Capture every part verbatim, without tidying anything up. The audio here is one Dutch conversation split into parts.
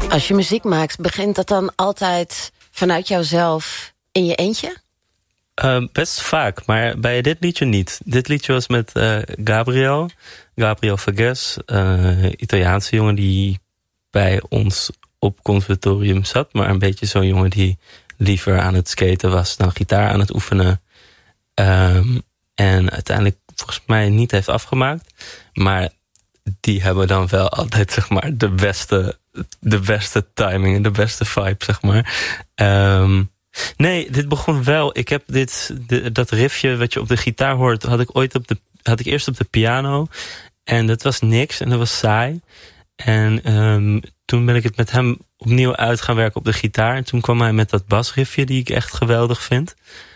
Als je muziek maakt, begint dat dan altijd vanuit jouzelf in je eentje? Uh, best vaak, maar bij dit liedje niet. Dit liedje was met uh, Gabriel. Gabriel Fages, uh, Italiaanse jongen die bij ons op conservatorium zat. Maar een beetje zo'n jongen die liever aan het skaten was dan gitaar aan het oefenen. Um, en uiteindelijk volgens mij niet heeft afgemaakt. Maar die hebben dan wel altijd, zeg maar, de beste, de beste timing en de beste vibe, zeg maar. Um, nee, dit begon wel. Ik heb dit, de, dat riffje wat je op de gitaar hoort, had ik ooit op de, had ik eerst op de piano. En dat was niks en dat was saai. En um, toen ben ik het met hem opnieuw uit gaan werken op de gitaar. En toen kwam hij met dat basriffje die ik echt geweldig vind.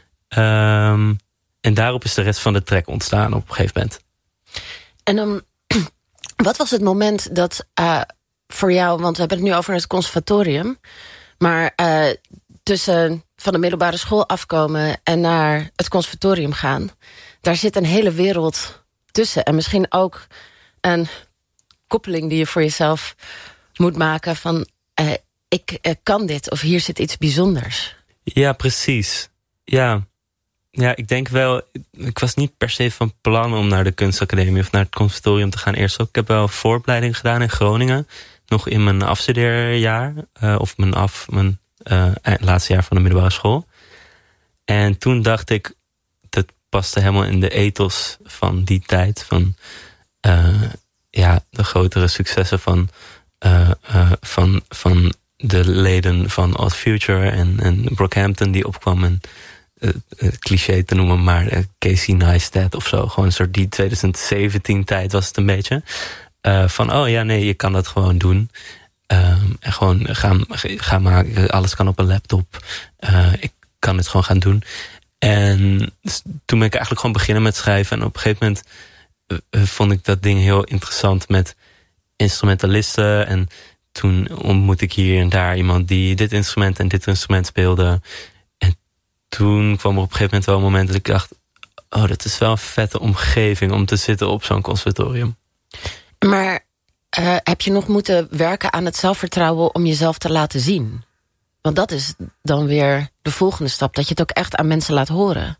Um, en daarop is de rest van de track ontstaan op een gegeven moment. En dan, wat was het moment dat uh, voor jou, want we hebben het nu over het conservatorium, maar uh, tussen van de middelbare school afkomen en naar het conservatorium gaan, daar zit een hele wereld tussen. En misschien ook een koppeling die je voor jezelf moet maken van uh, ik uh, kan dit of hier zit iets bijzonders. Ja, precies. Ja. Ja, ik denk wel, ik was niet per se van plan om naar de kunstacademie of naar het conservatorium te gaan eerst ook. Ik heb wel vooropleiding gedaan in Groningen, nog in mijn afstudeerjaar, uh, of mijn, af, mijn uh, laatste jaar van de middelbare school. En toen dacht ik, dat paste helemaal in de ethos van die tijd, van uh, ja, de grotere successen van, uh, uh, van, van de leden van Odd Future en, en Brockhampton die opkwam en Uh, uh, cliché te noemen, maar uh, Casey Neistat of zo. Gewoon een soort die twintig zeventien tijd was het een beetje. Uh, van, oh ja, nee, je kan dat gewoon doen. Uh, en gewoon gaan, gaan maken. Alles kan op een laptop. Uh, ik kan het gewoon gaan doen. En dus toen ben ik eigenlijk gewoon beginnen met schrijven. En op een gegeven moment uh, vond ik dat ding heel interessant met instrumentalisten. En toen ontmoette ik hier en daar iemand die dit instrument en dit instrument speelde. Toen kwam er op een gegeven moment wel een moment dat ik dacht, oh, dat is wel een vette omgeving om te zitten op zo'n conservatorium. Maar uh, heb je nog moeten werken aan het zelfvertrouwen om jezelf te laten zien? Want dat is dan weer de volgende stap, dat je het ook echt aan mensen laat horen.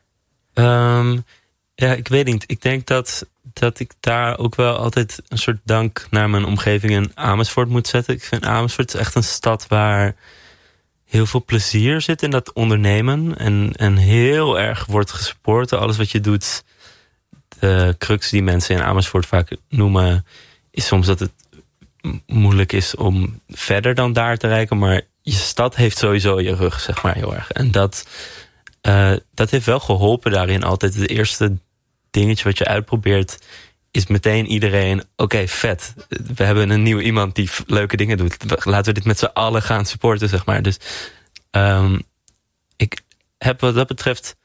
Um, ja, ik weet niet. Ik denk dat, dat ik daar ook wel altijd een soort dank naar mijn omgeving in Amersfoort moet zetten. Ik vind Amersfoort echt een stad waar heel veel plezier zit in dat ondernemen. En, en heel erg wordt gesupport. Alles wat je doet. De crux die mensen in Amersfoort vaak noemen, is soms dat het moeilijk is om verder dan daar te reiken. Maar je stad heeft sowieso je rug, zeg maar, heel erg. En dat, uh, dat heeft wel geholpen daarin altijd. Het eerste dingetje wat je uitprobeert is meteen iedereen, oké, okay, vet. We hebben een nieuw iemand die leuke dingen doet. Laten we dit met z'n allen gaan supporten, zeg maar. Dus um, ik heb wat dat betreft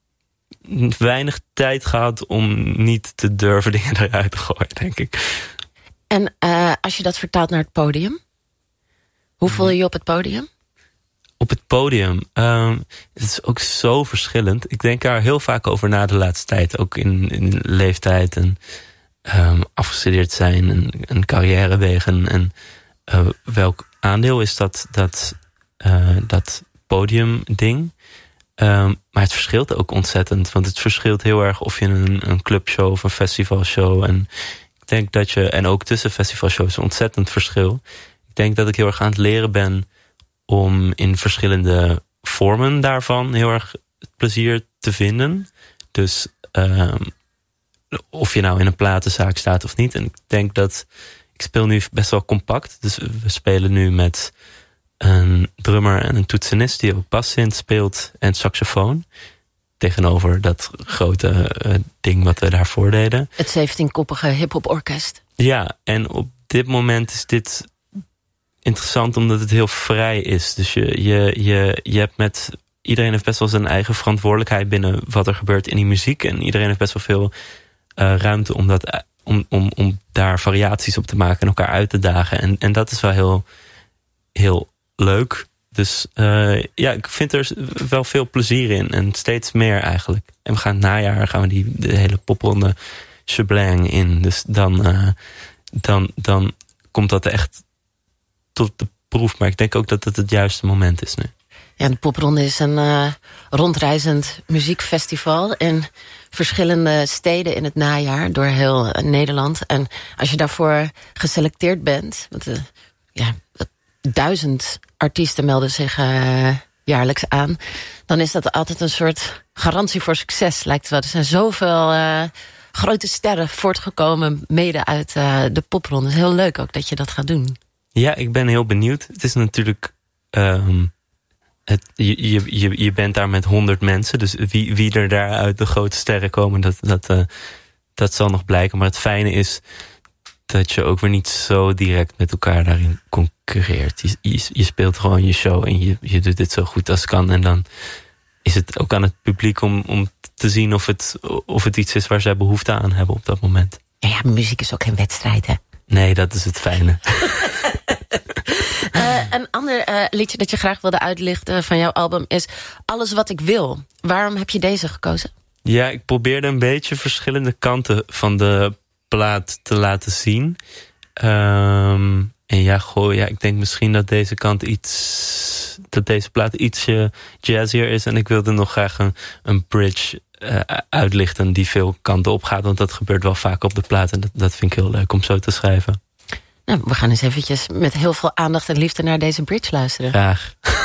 weinig tijd gehad om niet te durven dingen eruit te gooien, denk ik. En uh, als je dat vertaalt naar het podium, hoe voel je je op het podium? Op het podium, um, het is ook zo verschillend. Ik denk daar heel vaak over na de laatste tijd. Ook in, in leeftijd en Um, afgestudeerd zijn en een carrièrewegen. En uh, welk aandeel is dat, dat, uh, dat podiumding? Um, maar het verschilt ook ontzettend. Want het verschilt heel erg of je een, een clubshow of een festivalshow. En ik denk dat je, en ook tussen festivalshows, een ontzettend verschil. Ik denk dat ik heel erg aan het leren ben om in verschillende vormen daarvan heel erg plezier te vinden. Dus um, of je nou in een platenzaak staat of niet. En ik denk dat ik speel nu best wel compact. Dus we spelen nu met een drummer en een toetsenist die ook bassint speelt en saxofoon. Tegenover dat grote uh, ding wat we daarvoor deden. Het zeventienkoppige hip-hop orkest. Ja, en op dit moment is dit interessant omdat het heel vrij is. Dus je, je, je, je hebt met iedereen heeft best wel zijn eigen verantwoordelijkheid binnen wat er gebeurt in die muziek. En iedereen heeft best wel veel Uh, ruimte om, dat, om, om, om daar variaties op te maken en elkaar uit te dagen. En, en dat is wel heel, heel leuk. Dus uh, ja, ik vind er wel veel plezier in. En steeds meer eigenlijk. En we gaan het najaar gaan we die de hele popronde shebang in. Dus dan, uh, dan, dan komt dat echt tot de geproefd. Maar ik denk ook dat het het juiste moment is nu. Ja, de Popronde is een uh, rondreizend muziekfestival in verschillende steden in het najaar door heel uh, Nederland. En als je daarvoor geselecteerd bent, want uh, ja, duizend artiesten melden zich uh, jaarlijks aan, dan is dat altijd een soort garantie voor succes, lijkt het wel. Er zijn zoveel uh, grote sterren voortgekomen, mede uit uh, de Popronde. Het is heel leuk ook dat je dat gaat doen. Ja, ik ben heel benieuwd. Het is natuurlijk... Um, het, je, je, je, je bent daar met honderd mensen, dus wie, wie er daar uit de grote sterren komen, dat, dat, uh, dat zal nog blijken. Maar het fijne is dat je ook weer niet zo direct met elkaar daarin concurreert. Je, je, je speelt gewoon je show en je, je doet dit zo goed als kan. En dan is het ook aan het publiek om, om te zien of het, of het iets is waar zij behoefte aan hebben op dat moment. Ja, ja, muziek is ook geen wedstrijd, hè? Nee, dat is het fijne. uh, een ander uh, liedje dat je graag wilde uitlichten van jouw album is Alles wat ik wil. Waarom heb je deze gekozen? Ja, ik probeerde een beetje verschillende kanten van de plaat te laten zien. Um, en ja, goh, ja, ik denk misschien dat deze kant iets, dat deze plaat ietsje jazzier is. En ik wilde nog graag een, een bridge uh, uitlichten die veel kanten op gaat. Want dat gebeurt wel vaak op de plaat. En dat, dat vind ik heel leuk om zo te schrijven. Nou, we gaan eens eventjes met heel veel aandacht en liefde naar deze bridge luisteren. Graag.